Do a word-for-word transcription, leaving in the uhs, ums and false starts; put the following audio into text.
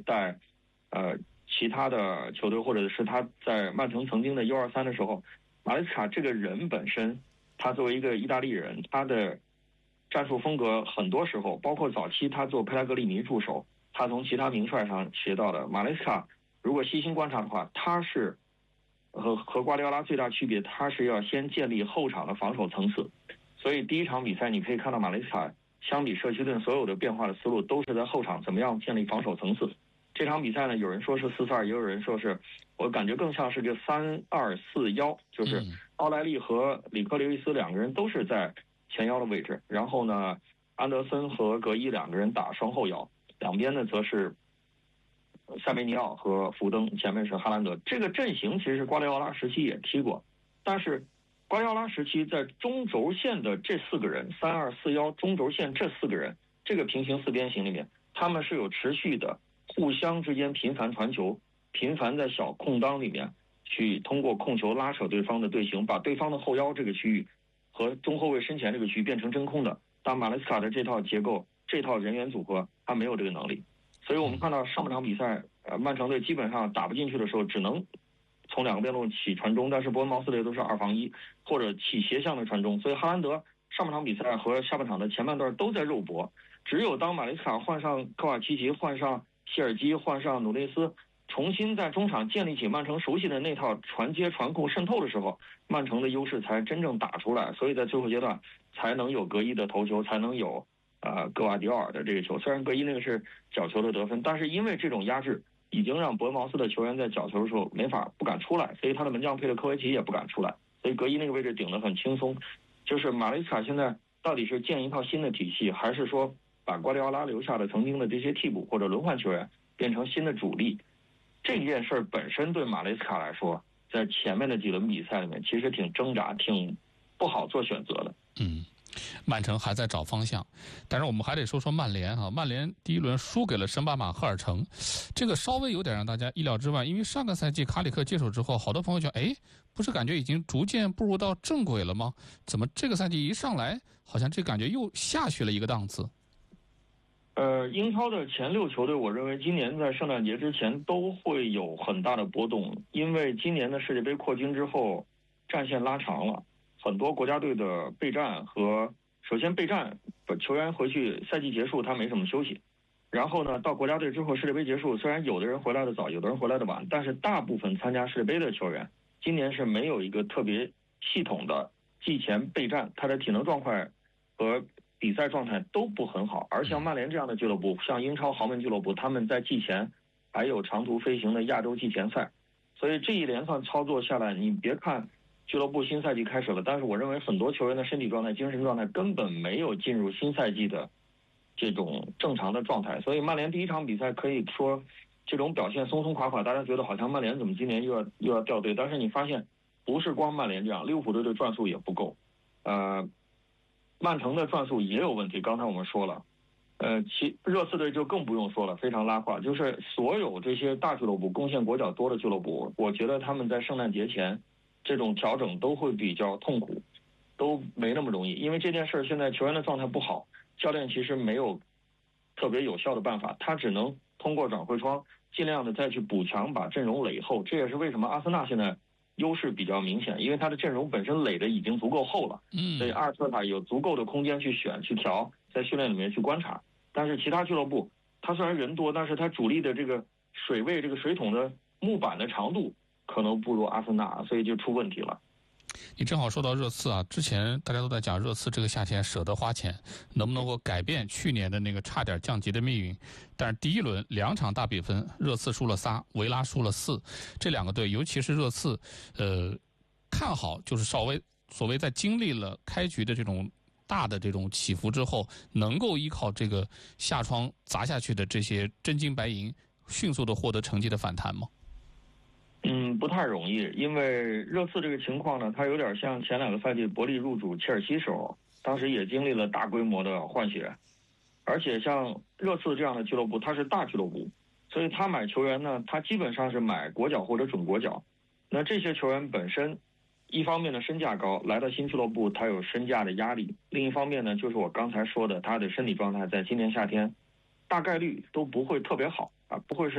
带呃其他的球队，或者是他在曼城曾经的 U 二三 的时候，马雷斯卡这个人本身，他作为一个意大利人，他的战术风格很多时候，包括早期他做佩莱格里尼助手，他从其他名帅上学到的。马雷斯卡如果细心观察的话，他是和和瓜迪奥拉最大区别，他是要先建立后场的防守层次。所以第一场比赛你可以看到马雷斯卡相比舍奇顿所有的变化的思路都是在后场怎么样建立防守层次。这场比赛呢，有人说是四四二，也有人说是，我感觉更像是这三二四一，就是奥莱利和里克刘易斯两个人都是在前腰的位置，然后呢，安德森和格伊两个人打双后腰，两边呢则是塞梅尼奥和福登，前面是哈兰德。这个阵型其实瓜迪奥拉时期也踢过，但是瓜迪奥拉时期在中轴线的这四个人，三二四一中轴线这四个人，这个平行四边形里面，他们是有持续的互相之间频繁传球，频繁在小空当里面去通过控球拉扯对方的队形，把对方的后腰这个区域和中后卫身前这个区域变成真空的。但马雷斯卡的这套结构，这套人员组合，他没有这个能力。所以我们看到上半场比赛，呃，曼城队基本上打不进去的时候，只能从两个边路起传中，但是伯恩茅斯队都是二防一或者起斜向的传中。所以哈兰德上半场比赛和下半场的前半段都在肉搏，只有当马雷斯卡换上科瓦奇奇，换上希尔基，换上努内斯，重新在中场建立起曼城熟悉的那套传接传控渗透的时候，曼城的优势才真正打出来。所以在最后阶段才能有格伊的头球，才能有呃戈瓦迪奥尔的这个球。虽然格伊那个是角球的得分，但是因为这种压制已经让伯恩茅斯的球员在角球的时候没法不敢出来，所以他的门将佩德科维奇也不敢出来，所以格伊那个位置顶得很轻松。就是马雷斯卡现在到底是建一套新的体系，还是说把瓜迪奥拉留下的曾经的这些替补或者轮换球员变成新的主力？这件事本身对马雷斯卡来说，在前面的几轮比赛里面其实挺挣扎，挺不好做选择的。 嗯，曼城还在找方向，但是我们还得说说曼联啊。曼联第一轮输给了圣巴马赫尔城，这个稍微有点让大家意料之外，因为上个赛季卡里克接手之后，好多朋友讲，哎，不是感觉已经逐渐步入到正轨了吗？怎么这个赛季一上来，好像这感觉又下去了一个档次？ 呃，英超的前六球队，我认为今年在圣诞节之前都会有很大的波动，因为今年的世界杯扩军之后，战线拉长了，很多国家队的备战和首先备战，球员回去赛季结束他没什么休息，然后呢到国家队之后世界杯结束，虽然有的人回来的早，有的人回来的晚，但是大部分参加世界杯的球员今年是没有一个特别系统的季前备战，他的体能状况和比赛状态都不很好。而像曼联这样的俱乐部，像英超豪门俱乐部，他们在季前还有长途飞行的亚洲季前赛，所以这一连串操作下来，你别看俱乐部新赛季开始了，但是我认为很多球员的身体状态、精神状态根本没有进入新赛季的这种正常的状态。所以曼联第一场比赛可以说这种表现松松垮垮，大家觉得好像曼联怎么今年又要又要掉队，但是你发现不是光曼联这样，利物浦队的转速也不够，呃曼城的转速也有问题，刚才我们说了，呃，其热刺队就更不用说了，非常拉胯。就是所有这些大俱乐部贡献国脚多的俱乐部，我觉得他们在圣诞节前这种调整都会比较痛苦，都没那么容易。因为这件事现在球员的状态不好，教练其实没有特别有效的办法，他只能通过转会窗尽量的再去补强，把阵容垒厚。这也是为什么阿森纳现在优势比较明显，因为他的阵容本身垒的已经足够厚了， 嗯， 所以阿尔特塔有足够的空间去选、去调，在训练里面去观察。但是其他俱乐部，他虽然人多，但是他主力的这个水位、这个水桶的木板的长度可能不如阿森纳，所以就出问题了。 你正好说到热刺啊，之前大家都在讲热刺这个夏天舍得花钱，能不能够改变去年的那个差点降级的命运？但是第一轮两场大比分，热刺输了仨，维拉输了四，这两个队，尤其是热刺，呃，看好就是稍微所谓在经历了开局的这种大的这种起伏之后，能够依靠这个下窗砸下去的这些真金白银，迅速的获得成绩的反弹吗？ 嗯，不太容易，因为热刺这个情况呢，它有点像前两个赛季伯利入主切尔西时候，当时也经历了大规模的换血，而且像热刺这样的俱乐部，它是大俱乐部，所以他买球员呢，他基本上是买国脚或者准国脚。那这些球员本身，一方面呢身价高，来到新俱乐部他有身价的压力；另一方面呢，就是我刚才说的，他的身体状态在今年夏天大概率都不会特别好啊，不会是